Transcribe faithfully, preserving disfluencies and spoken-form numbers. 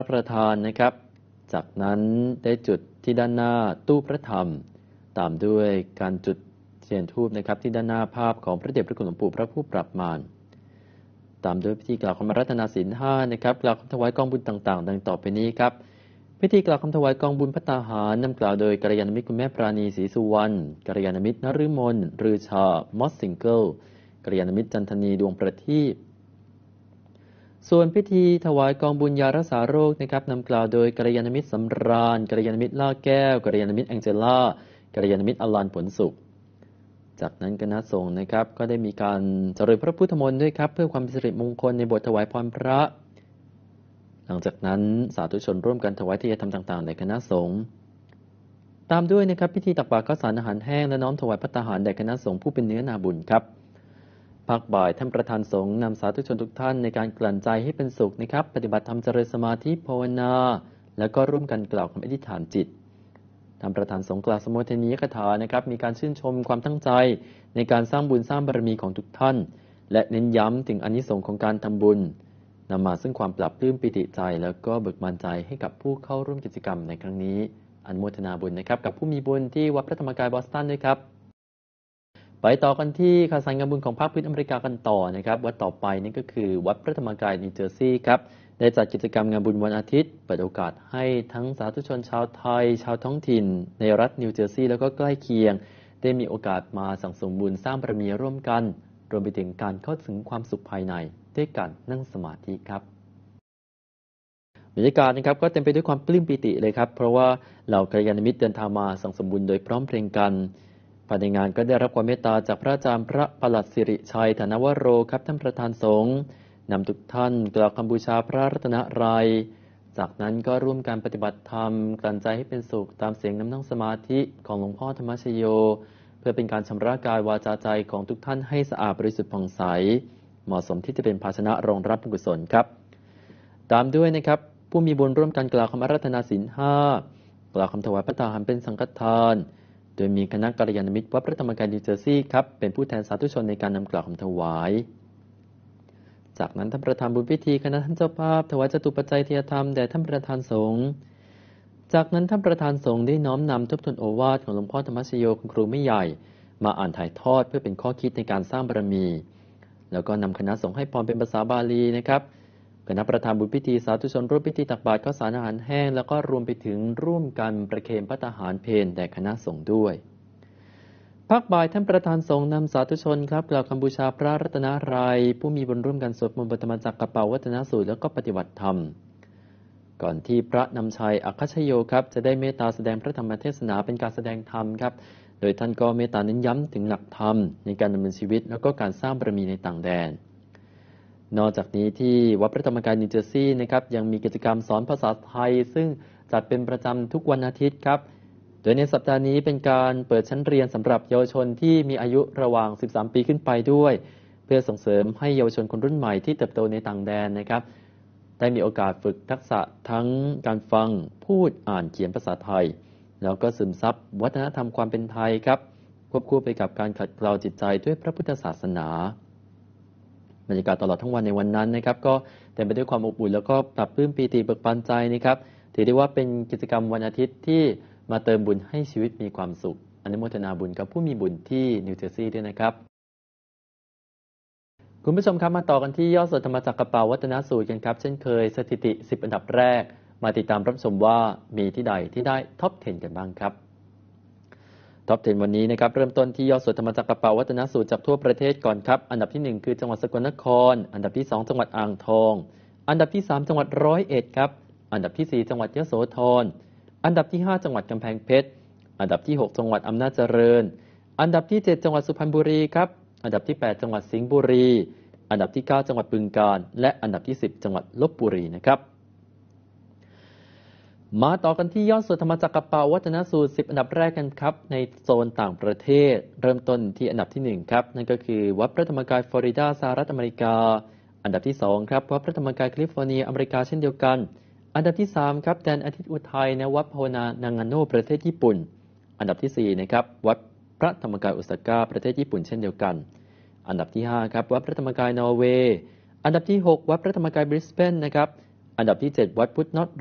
ประธานนะครับจากนั้นได้จุดที่ด้านหน้าตู้พระธรรมตามด้วยการจุดเทียนธูปนะครับที่ด้านหน้าภาพของพระเดชพระคุณหลวงปู่พระผู้ปรับมารตามด้วยพิธีกล่าวคำอาราธนาศีลห้านะครับกล่าวคำถวายกองบุญต่างๆดังต่อไปนี้ครับพิธีกล่าวคำถวายกองบุญภัตตาหารนำกล่าวโดยกัลยาณมิตรคุณแม่ปราณีศรีสุวรรณกัลยาณมิตรนฤมลรือชามอสซิงเกิลกัลยาณมิตรจันทนีดวงประทีปส่วนพิธีถวายกองบุญยารักษาโรคนะครับนำกล่าวโดยกัลยาณมิตรสำราญกัลยาณมิตรล่าแก้วกัลยาณมิตรแองเจล่ากัลยาณมิตรอลันผลสุขจากนั้นคณะสงฆ์นะครับก็ได้มีการเจริญพระพุทธมนต์ด้วยครับเพื่อความเป็นสิริมงคลในบทถวายพรพระหลังจากนั้นสาธุชนร่วมกันถวายทายธรรมต่างๆในคณะสงฆ์ตามด้วยนะครับพิธีตักบาตรข้าวสารอาหารแห้งและน้อมถวายภัตตาหารแด่คณะสงฆ์ผู้เป็นเนื้อนาบุญครับภาคบ่ายท่านประธานสงฆ์นำสาธุชนทุกท่านในการกลั่นใจให้เป็นสุขนะครับปฏิบัติธรรมเจริญสมาธิภาวนาแล้วก็ร่วมกันกล่าวคำอธิษฐานจิตท่านประธานสงฆ์กล่าวสมโภชนียกถานะครับมีการชื่นชมความตั้งใจในการสร้างบุญสร้างบารมีของทุกท่านและเน้นย้ำถึงอานิสงส์ของการทำบุญนำมาซึ่งความปรับปลื้มปิติใจแล้วก็เบิกบานใจให้กับผู้เข้าร่วมกิจกรรมในครั้งนี้อนุโมทนาบุญนะครับกับผู้มีบุญที่วัดพระธรรมกายบอสตันด้วยครับไปต่อกันที่ข่าวสารงานบุญของภาคพื้นอเมริกากันต่อนะครับวัดต่อไปนี่ก็คือวัดพระธรรมกายนิวเจอร์ซีย์ครับได้จัดกิจกรรมงานบุญวันอาทิตย์เปิดโอกาสให้ทั้งสาธุชนชาวไทยชาวท้องถิ่นในรัฐนิวเจอร์ซีย์แล้วก็ใกล้เคียงได้มีโอกาสมาสั่งสมบุญสร้างบารมีร่วมกันรวมไปถึงการเข้าถึงความสุขภายในด้วยการนั่งสมาธิครับบรรยากาศนะครับก็เต็มไปด้วยความปลื้มปิติเลยครับเพราะว่าเหล่ากัลยาณมิตรเดินทางมาสั่งสมบุญโดยพร้อมเพรียงกันภายในงานก็ได้รับความเมตตาจากพระอาจารย์พระประหลัดสิริชัยธนวโรครับท่านประธานสงฆ์นำทุกท่านกล่าวคำบูชาพระรัตนตรัยจากนั้นก็ร่วมการปฏิบัติธรรมกลั่นใจให้เป็นสุขตามเสียงน้ำนั่งสมาธิของหลวงพ่อธรรมชโยเพื่อเป็นการชำระกายวาจาใจของทุกท่านให้สะอาดบริสุทธิ์ผ่องใสเหมาะสมที่จะเป็นภาชนะรองรับบุญกุศลครับตามด้วยนะครับผู้มีบุญร่วมกันกล่าวคำอาราธนาศีลห้ากล่าวคำถวายภัตตาหารเป็นสังฆทานโดยมีคณะกัลยาณมิตรวัดพระธรรมกายนิวเจอร์ซีย์ครับเป็นผู้แทนสาธุชนในการนำกล่าวคำถวายจากนั้นท่านประธานบุญพิธีคณะท่านเจ้าภาพถวายจตุปัจจัยทายธรรมแด่ท่านประธานสงฆ์จากนั้นท่านประธานสงฆ์ได้น้อมนำทบทวนโอวาทของหลวงพ่อธรรมชโยคุณครูไม่ใหญ่มาอ่านถ่ายทอดเพื่อเป็นข้อคิดในการสร้างบารมีแล้วก็นำคณะสงฆ์ให้พรเป็นภาษาบาลีนะครับคณะประธานบุญพิธีสาธุชนร่วมพิธีตักบาตรข้าวสารอาหารแห้งแล้วก็รวมไปถึงร่วมกันประเคนภัตตาหารเพลแด่คณะสงฆ์ด้วยภาคบ่ายท่านประธานสงฆ์นำสาธุชนครับกล่าวคำบูชาพระรัตนตรัยผู้มีบุญร่วมกันสวดมนต์ปฐมจักรเป่าวัฒนสูตรแล้วก็ปฏิบัติธรรมก่อนที่พระนำชัยอัคคชโยครับจะได้เมตตาแสดงพระธรรมเทศนาเป็นการแสดงธรรมครับโดยท่านก็เมตตาเน้นย้ำถึงหลักธรรมในการดำเนินชีวิตแล้วก็การสร้างบารมีในต่างแดนนอกจากนี้ที่วัดพระธรรมกายนิวเจอร์ซีย์นะครับยังมีกิจกรรมสอนภาษาไทยซึ่งจัดเป็นประจำทุกวันอาทิตย์ครับโดยในสัปดาห์นี้เป็นการเปิดชั้นเรียนสำหรับเยาวชนที่มีอายุระหว่างสิบสามปีขึ้นไปด้วยเพื่อส่งเสริมให้เยาวชนคนรุ่นใหม่ที่เติบโตในต่างแดนนะครับได้มีโอกาสฝึกทักษะทั้งการฟังพูดอ่านเขียนภาษาไทยแล้วก็ซึมซับวัฒนธรรมความเป็นไทยครับควบคู่ไปกับการขัดเกลาจิตใจด้วยพระพุทธศาสนาบรรยากาศตลอดทั้งวันในวันนั้นนะครับก็เต็มไปด้วยความอบอุ่นแล้วก็ปรับปลื้มปีติเบิกบานใจนะครับถือได้ว่าเป็นกิจกรรมวันอาทิตย์ที่มาเติมบุญให้ชีวิตมีความสุขอนุโมทนาบุญกับผู้มีบุญที่นิวเจอร์ซีย์ด้วยนะครับคุณผู้ชมครับมาต่อกันที่ยอดสวดธรรมจักรเป่าวัฒนสูตรกันครับเช่นเคยสถิติสิบอันดับแรกมาติดตามรับชมว่ามีที่ใดที่ได้ท็อปสิบกันบ้างครับท็อปสิบวันนี้นะครับเริ่มต้นที่ยอดสวดธรรมจักรเป่าวัฒนสูตรจากทั่วประเทศก่อนครับอันดับที่หนึ่งคือจังหวัดสกลนครอันดับที่สองจังหวัดอ่างทองอันดับที่สามจังหวัดร้อยเอ็ดครับอันดับที่สี่จังหวัดยโสธรอันดับที่ห้าจังหวัดกำแพงเพชรอันดับที่หกจังหวัดอำนาจเจริญอันดับที่เจ็ดจังหวัดสุพรรณบุรีครับอันดับที่แปดจังหวัดสิงห์บุรีอันดับที่เก้าจังหวัดบึงกาฬและอันดับที่สิบจังหวัดลพบุรีนะครับมาต่อกันที่ยอดสวดธรรมจักรเป่าวัฒนสูตรสิบอันดับแรกกันครับในโซนต่างประเทศเริ่มต้นที่อันดับที่หนึ่งครับนั่นก็คือวัดพระธรรมกายฟลอริดาสหรัฐอเมริกาอันดับที่สองครับวัดพระธรรมกายแคลิฟอร์เนียอเมริกาเช่นเดียวกันอันดับที่สามครับแดนอาทิตย์อุทัยณวัดภาวนานางาโนประเทศญี่ปุ่นอันดับที่สี่นะครับวัดพระธรรมกายโอซาก้าประเทศญี่ปุ่นเช่นเดียวกันอันดับที่ห้าครับวัดพระธรรมกายนอร์เวย์อันดับที่หกวัดพระธรรมกายบริสเบนนะครับอันดับที่เจ็ดวัดพุทธน